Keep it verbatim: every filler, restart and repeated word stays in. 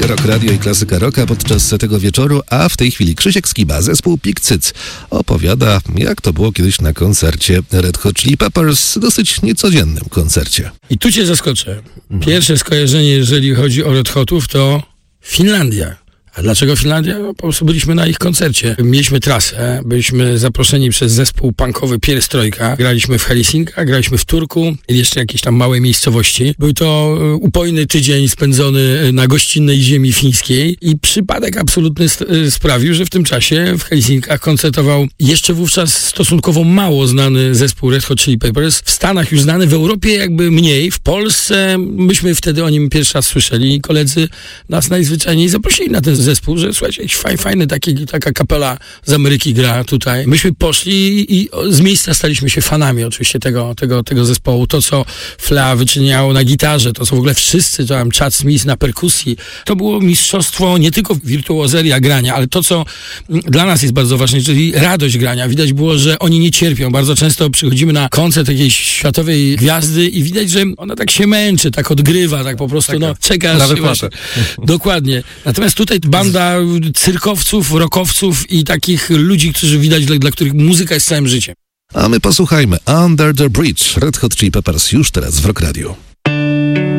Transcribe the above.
Rock Radio i Klasyka Rocka podczas tego wieczoru, a w tej chwili Krzysiek Skiba, zespół Pik Cyc, opowiada, jak to było kiedyś na koncercie Red Hot Chili Peppers, dosyć niecodziennym koncercie. I tu cię zaskoczę. Pierwsze skojarzenie, jeżeli chodzi o Red Hotów, to Finlandia. A dlaczego Finlandia? No, po prostu byliśmy na ich koncercie. Mieliśmy trasę, byliśmy zaproszeni przez zespół punkowy Pierstrojka. Graliśmy w Helsinkach, graliśmy w Turku i jeszcze jakieś tam małe miejscowości. Był to upojny tydzień spędzony na gościnnej ziemi fińskiej i przypadek absolutny sprawił, że w tym czasie w Helsinkach koncertował jeszcze wówczas stosunkowo mało znany zespół Red Hot Chili Peppers. W Stanach już znany, w Europie jakby mniej. W Polsce myśmy wtedy o nim pierwszy raz słyszeli i koledzy nas najzwyczajniej zaprosili na ten zespół, że słuchajcie, jakiś faj, fajny taki, taka kapela z Ameryki gra tutaj. Myśmy poszli i z miejsca staliśmy się fanami oczywiście tego, tego, tego zespołu. To, co Flea wyczyniało na gitarze, to, co w ogóle wszyscy, to tam Chad Smith na perkusji, to było mistrzostwo nie tylko wirtuozeria grania, ale to, co dla nas jest bardzo ważne, czyli radość grania. Widać było, że oni nie cierpią. Bardzo często przychodzimy na koncert jakiejś światowej gwiazdy i widać, że ona tak się męczy, tak odgrywa, tak po prostu, Taka, no, czekasz. Dokładnie. Natomiast tutaj banda cyrkowców, rockowców i takich ludzi, którzy widać, dla, dla których muzyka jest całym życiem. A my posłuchajmy Under the Bridge, Red Hot Chili Peppers już teraz w Rock Radio.